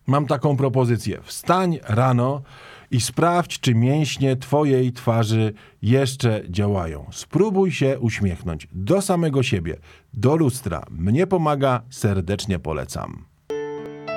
Mam taką propozycję. Wstań rano i sprawdź, czy mięśnie twojej twarzy jeszcze działają. Spróbuj się uśmiechnąć do samego siebie, do lustra. Mnie pomaga, serdecznie polecam.